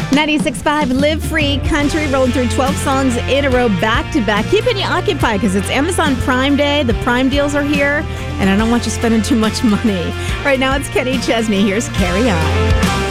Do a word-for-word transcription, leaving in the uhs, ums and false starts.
ninety-six point five Live Free Country rolling through twelve songs in a row back to back, keeping you occupied because it's Amazon Prime Day. The Prime deals are here, and I don't want you spending too much money. Right now, it's Kenny Chesney. Here's Carry On.